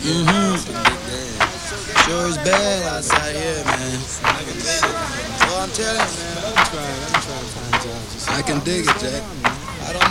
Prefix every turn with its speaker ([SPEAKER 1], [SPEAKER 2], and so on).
[SPEAKER 1] Sure is bad outside here, man. I can dig it. Oh, I'm telling you, man.
[SPEAKER 2] I'm trying to find jobs.
[SPEAKER 1] I can dig it, Jack.